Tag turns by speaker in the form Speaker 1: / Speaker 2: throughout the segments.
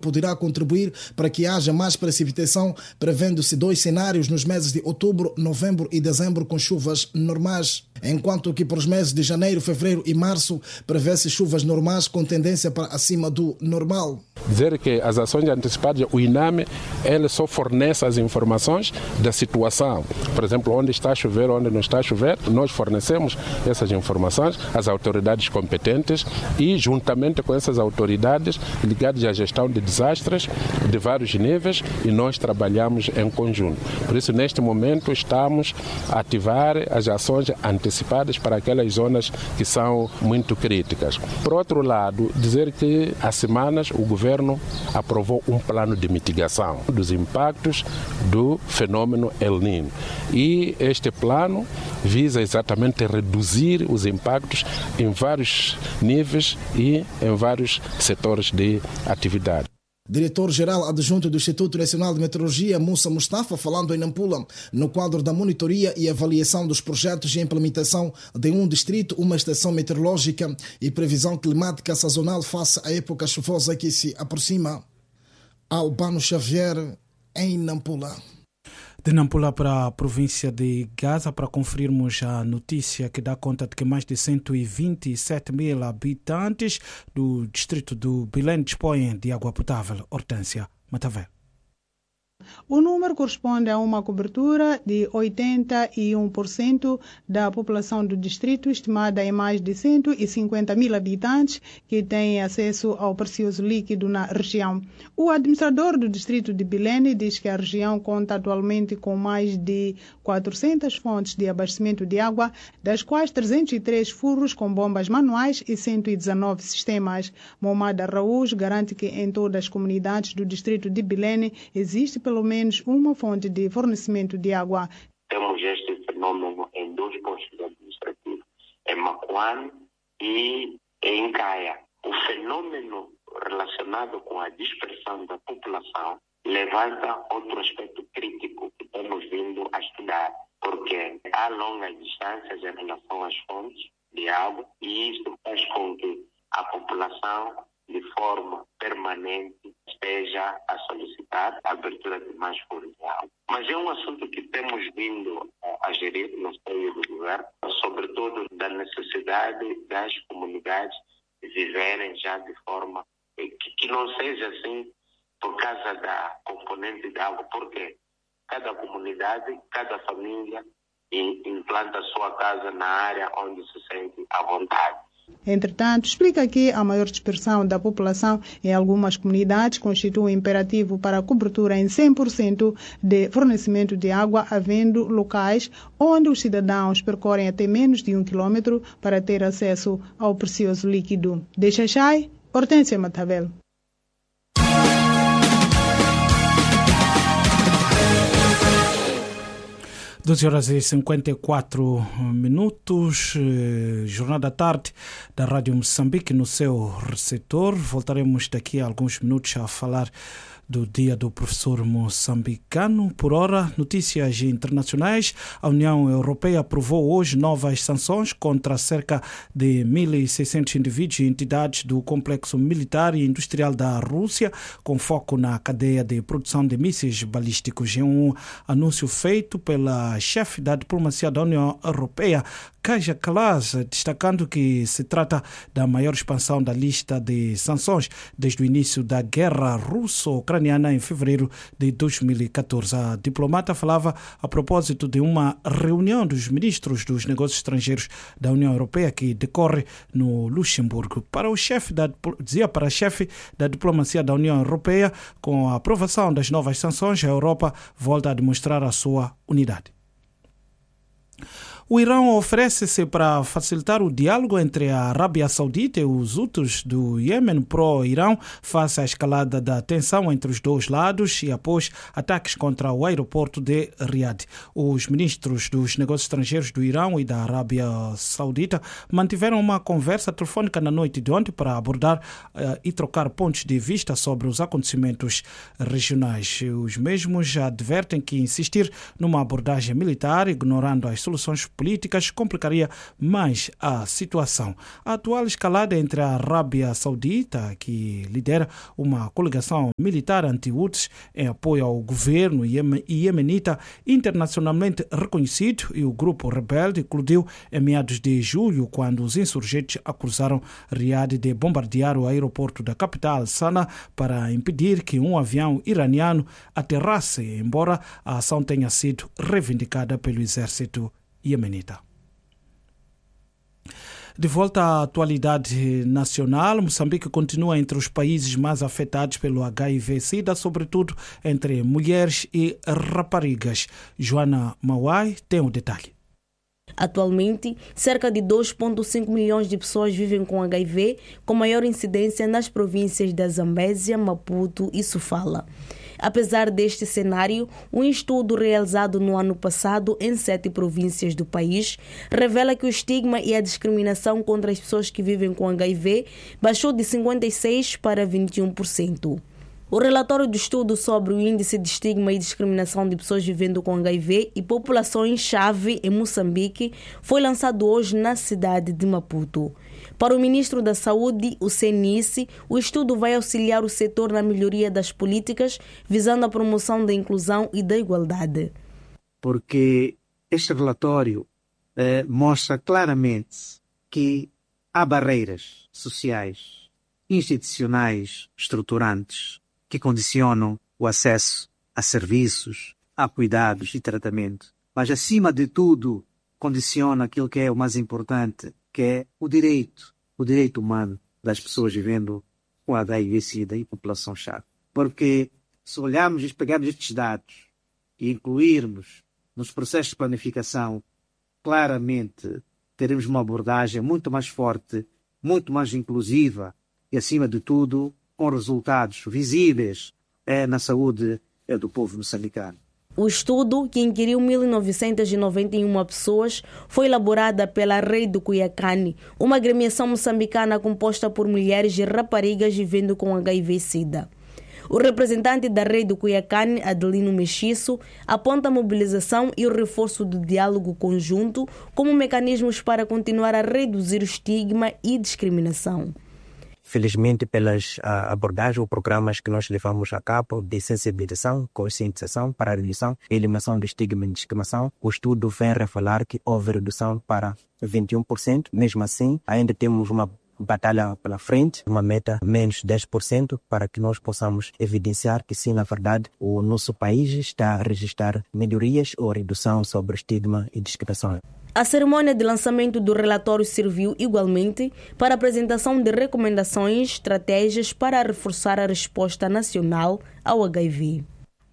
Speaker 1: poderá contribuir para que haja mais precipitação, prevendo-se 2 cenários nos meses de outubro, novembro e dezembro com chuvas normais, enquanto que para os meses de janeiro, fevereiro e março prevê-se chuvas normais com tendência para acima do normal.
Speaker 2: Dizer que as ações antecipadas, o INAME, ele só fornece as informações da situação. Por exemplo, onde está a chover, onde não está a chover, nós fornecemos essas informações às autoridades competentes e, juntamente com essas autoridades ligadas à gestão de desastres de vários níveis, e nós trabalhamos em conjunto. Por isso, neste momento, estamos a ativar as ações antecipadas para aquelas zonas que são muito críticas. Por outro lado, dizer que há semanas o governo aprovou um plano de mitigação dos impactos do fenômeno El Niño. E este plano visa exatamente reduzir os impactos em vários níveis e em vários setores de atividade.
Speaker 1: Diretor-Geral Adjunto do Instituto Nacional de Meteorologia, Moussa Mustafa, falando em Nampula, no quadro da monitoria e avaliação dos projetos e implementação de um distrito, uma estação meteorológica e previsão climática sazonal face à época chuvosa que se aproxima. Albano Xavier, em Nampula.
Speaker 3: De Nampula para a província de Gaza, para conferirmos a notícia que dá conta de que mais de 127 mil habitantes do distrito do Belém dispõem de água potável. Hortência Matavel.
Speaker 4: O número corresponde a uma cobertura de 81% da população do distrito, estimada em mais de 150 mil habitantes que têm acesso ao precioso líquido na região. O administrador do distrito de Belém diz que a região conta atualmente com mais de 400 fontes de abastecimento de água, das quais 303 furros com bombas manuais e 119 sistemas. Momada Araújo garante que em todas as comunidades do distrito de Belém existe pelo menos uma fonte de fornecimento de água.
Speaker 5: Temos este fenômeno em 2 postos administrativos, em Macuane e em Caia. O fenômeno relacionado com a dispersão da população levanta outro aspecto crítico que estamos vindo a estudar, porque há longas distâncias em relação às fontes de água e isso faz com que a população, de forma permanente, esteja a solicitar a abertura de mais furos de água. Mas é um assunto que temos vindo a gerir no seio do governo, sobretudo da necessidade das comunidades viverem já de forma que não seja assim por causa da componente de água, porque cada comunidade, cada família implanta a sua casa na área onde se sente à vontade.
Speaker 4: Entretanto, explica que a maior dispersão da população em algumas comunidades constitui um imperativo para a cobertura em 100% de fornecimento de água, havendo locais onde os cidadãos percorrem até menos de 1 quilômetro para ter acesso ao precioso líquido. De Xaxai, Hortência Matavel.
Speaker 3: 12h54, Jornal da Tarde da Rádio Moçambique no seu receptor. Voltaremos daqui a alguns minutos a falar do Dia do Professor Moçambicano. Por hora, notícias internacionais. A União Europeia aprovou hoje novas sanções contra cerca de 1.600 indivíduos e entidades do complexo militar e industrial da Rússia, com foco na cadeia de produção de mísseis balísticos. Em um anúncio feito pela chefe da diplomacia da União Europeia, Kaja Kallas, destacando que se trata da maior expansão da lista de sanções desde o início da guerra russo-ucraniana em fevereiro de 2014. A diplomata falava a propósito de uma reunião dos ministros dos negócios estrangeiros da União Europeia que decorre no Luxemburgo. Dizia para a chefe da diplomacia da União Europeia, com a aprovação das novas sanções, a Europa volta a demonstrar a sua unidade. O Irão oferece-se para facilitar o diálogo entre a Arábia Saudita e os Houthis do Iêmen pró-Irão face à escalada da tensão entre os dois lados e após ataques contra o aeroporto de Riad. Os ministros dos negócios estrangeiros do Irão e da Arábia Saudita mantiveram uma conversa telefónica na noite de ontem para abordar e trocar pontos de vista sobre os acontecimentos regionais. Os mesmos advertem que insistir numa abordagem militar, ignorando as soluções políticas políticas complicaria mais a situação. A atual escalada entre a Arábia Saudita, que lidera uma coligação militar anti-Houthis em apoio ao governo iemenita internacionalmente reconhecido, e o grupo rebelde eclodiu em meados de julho, quando os insurgentes acusaram Riad de bombardear o aeroporto da capital, Sanaa, para impedir que um avião iraniano aterrasse, embora a ação tenha sido reivindicada pelo exército iemenita. De volta à atualidade nacional, Moçambique continua entre os países mais afetados pelo HIV-Sida, sobretudo entre mulheres e raparigas. Joana Mauai tem o detalhe.
Speaker 6: Atualmente, cerca de 2,5 milhões de pessoas vivem com HIV, com maior incidência nas províncias da Zambésia, Maputo e Sofala. Apesar deste cenário, um estudo realizado no ano passado em 7 províncias do país revela que o estigma e a discriminação contra as pessoas que vivem com HIV baixou de 56% para 21%. O relatório do estudo sobre o índice de estigma e discriminação de pessoas vivendo com HIV e populações-chave em Moçambique foi lançado hoje na cidade de Maputo. Para o ministro da Saúde, o CNICE, o estudo vai auxiliar o setor na melhoria das políticas, visando a promoção da inclusão e da igualdade.
Speaker 7: Porque este relatório mostra claramente que há barreiras sociais, institucionais, estruturantes, que condicionam o acesso a serviços, a cuidados e tratamento. Mas, acima de tudo, condiciona aquilo que é o mais importante, que é o direito humano das pessoas vivendo com HIV-Sida e população-chave. Porque se olharmos e pegarmos estes dados e incluirmos nos processos de planificação, claramente teremos uma abordagem muito mais forte, muito mais inclusiva e, acima de tudo, com resultados visíveis na saúde do povo moçambicano.
Speaker 6: O estudo, que inquiriu 1.991 pessoas, foi elaborado pela Rede Cuyacani, uma agremiação moçambicana composta por mulheres e raparigas vivendo com HIV-Sida. O representante da Rede Cuyacani, Adelino Mexiço, aponta a mobilização e o reforço do diálogo conjunto como mecanismos para continuar a reduzir o estigma e discriminação.
Speaker 8: Felizmente, pelas abordagens ou programas que nós levamos a cabo de sensibilização, conscientização para a redução e eliminação do estigma e discriminação, o estudo vem revelar que houve redução para 21%. Mesmo assim, ainda temos uma batalha pela frente, uma meta menos 10%, para que nós possamos evidenciar que sim, na verdade, o nosso país está a registrar melhorias ou redução sobre o estigma e discriminação.
Speaker 6: A cerimônia de lançamento do relatório serviu igualmente para a apresentação de recomendações, estratégias para reforçar a resposta nacional ao HIV.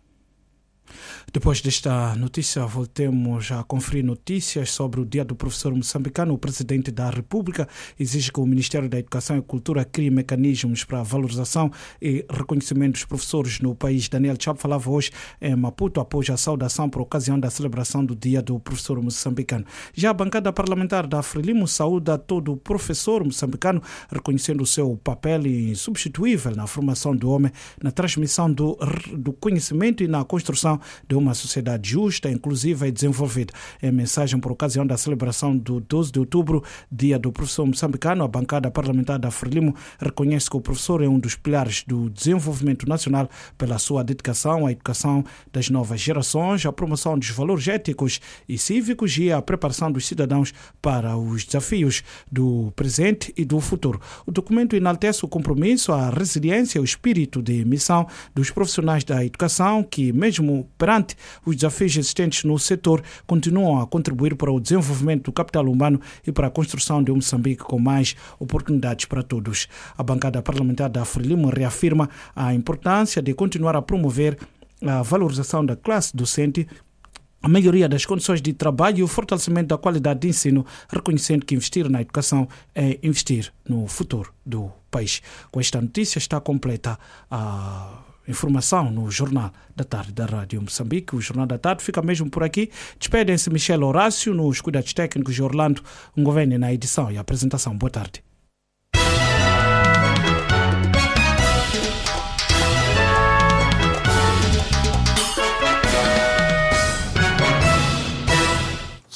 Speaker 3: Depois desta notícia, voltemos a conferir notícias sobre o Dia do Professor Moçambicano. O Presidente da República exige que o Ministério da Educação e Cultura crie mecanismos para a valorização e reconhecimento dos professores no país. Daniel Chapo falava hoje em Maputo após a saudação por ocasião da celebração do Dia do Professor Moçambicano. Já a bancada parlamentar da Frelimo saúda todo professor moçambicano, reconhecendo o seu papel insubstituível na formação do homem, na transmissão do conhecimento e na construção de uma sociedade justa, inclusiva e desenvolvida. Em mensagem por ocasião da celebração do 12 de outubro, Dia do Professor Moçambicano, a bancada parlamentar da Frelimo reconhece que o professor é um dos pilares do desenvolvimento nacional pela sua dedicação à educação das novas gerações, à promoção dos valores éticos e cívicos e à preparação dos cidadãos para os desafios do presente e do futuro. O documento enaltece o compromisso, a resiliência e o espírito de missão dos profissionais da educação que, mesmo perante os desafios existentes no setor, continuam a contribuir para o desenvolvimento do capital humano e para a construção de um Moçambique com mais oportunidades para todos. A bancada parlamentar da Frelimo reafirma a importância de continuar a promover a valorização da classe docente, a melhoria das condições de trabalho e o fortalecimento da qualidade de ensino, reconhecendo que investir na educação é investir no futuro do país. Com esta notícia está completa a informação no Jornal da Tarde da Rádio Moçambique. O Jornal da Tarde fica mesmo por aqui. Despedem-se Michel Horácio nos cuidados técnicos de Orlando Ngovene na edição e apresentação. Boa tarde.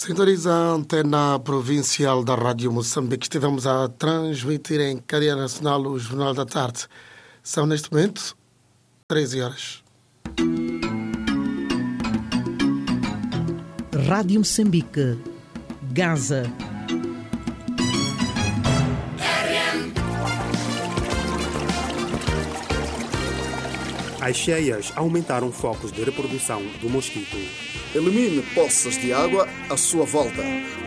Speaker 9: Sintoniza a antena provincial da Rádio Moçambique. Estivemos a transmitir em cadeia nacional o Jornal da Tarde. São neste momento 13 horas.
Speaker 10: Rádio Moçambique, Gaza.
Speaker 11: As cheias aumentaram focos de reprodução do mosquito.
Speaker 12: Elimine poças de água à sua volta.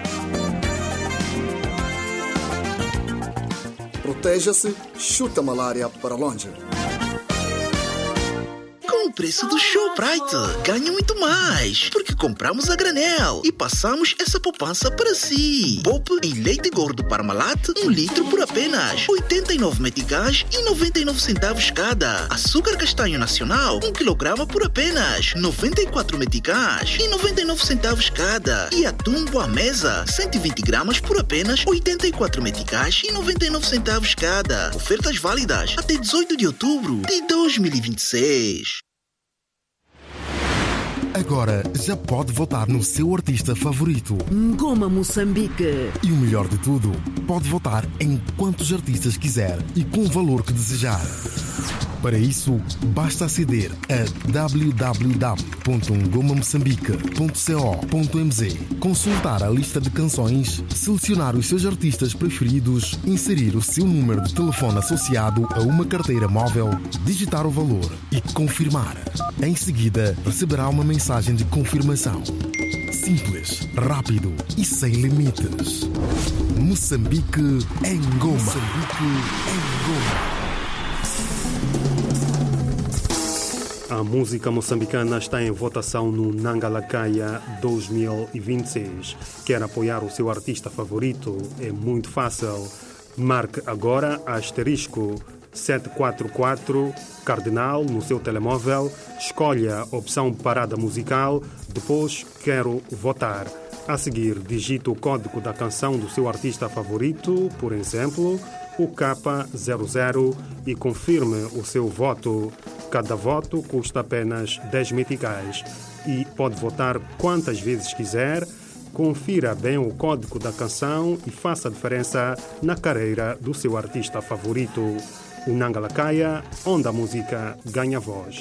Speaker 12: Proteja-se, chuta a malária para longe.
Speaker 13: Com o preço do Shoprite, ganha muito mais, porque compramos a granel e passamos essa poupança para si. Poupe em leite gordo Parmalat, 1 litro por apenas 89 meticais e 99 centavos cada. Açúcar castanho nacional, 1 quilograma por apenas 94 meticais e 99 centavos cada. E atum boa mesa, 120 gramas por apenas 84 meticais e 99 centavos cada. Ofertas válidas até 18 de outubro de 2026.
Speaker 14: Agora já pode votar no seu artista favorito.
Speaker 10: Ngoma Moçambique.
Speaker 14: E o melhor de tudo, pode votar em quantos artistas quiser e com o valor que desejar. Para isso, basta aceder a www.ngomamoçambique.co.mz, consultar a lista de canções, selecionar os seus artistas preferidos, inserir o seu número de telefone associado a uma carteira móvel, digitar o valor e confirmar. Em seguida, receberá uma mensagem de confirmação. Simples, rápido e sem limites. Moçambique em Goma. Moçambique em Goma.
Speaker 11: A música moçambicana está em votação no Nangalakaya 2026. Quer apoiar o seu artista favorito? É muito fácil. Marque agora asterisco 744 cardinal no seu telemóvel, escolha a opção parada musical, depois quero votar. A seguir, digite o código da canção do seu artista favorito, por exemplo, o K00, e confirme o seu voto. Cada voto custa apenas 10 meticais e pode votar quantas vezes quiser. Confira bem o código da canção e faça a diferença na carreira do seu artista favorito. O Nangalakaya, onde a música ganha voz.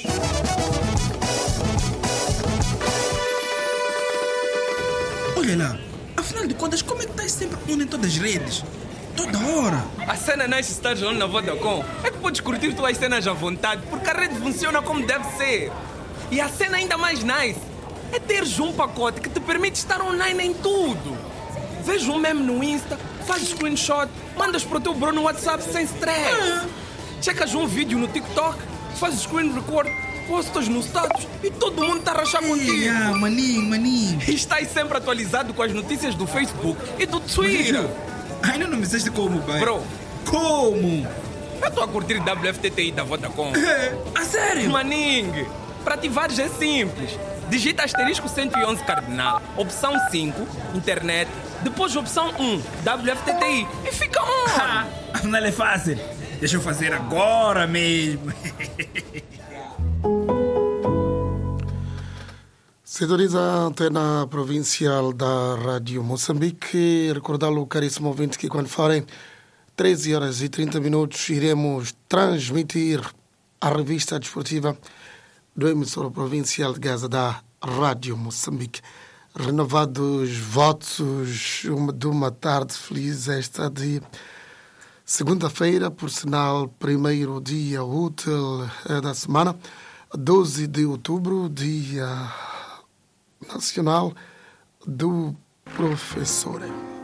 Speaker 15: Olha lá, afinal de contas, como é que estás sempre on em todas as redes? Toda hora.
Speaker 16: A cena não é estar on na Vodacom. É que podes curtir tuas cenas à vontade, porque a rede funciona como deve ser. E a cena ainda mais nice é teres um pacote que te permite estar online em tudo. Veja um meme no Insta, faz screenshot, mandas para o teu bro no WhatsApp sem stress. Checas um vídeo no TikTok, fazes screen record, postas no status e todo mundo está a rachar contigo.
Speaker 15: Maninho.
Speaker 16: E estás sempre atualizado com as notícias do Facebook e do Twitter.
Speaker 15: Ainda não me disseste como, pai.
Speaker 16: Bro,
Speaker 15: como?
Speaker 16: Eu estou a curtir WFTTI da Vodacom.
Speaker 15: A sério?
Speaker 16: Maninho, para ativares é simples. Digita asterisco 111 cardinal, opção 5, internet, depois opção 1, WFTTI e fica on.
Speaker 15: Não é fácil. Deixa eu fazer agora mesmo.
Speaker 9: Sintoniza a antena provincial da Rádio Moçambique. Recordá-lo, caríssimo ouvinte, que quando forem 13 horas e 30 minutos iremos transmitir a revista desportiva do emissor provincial de Gaza da Rádio Moçambique. Renovados votos de uma tarde feliz esta de segunda-feira, por sinal, primeiro dia útil da semana, 12 de outubro, Dia Nacional do Professor.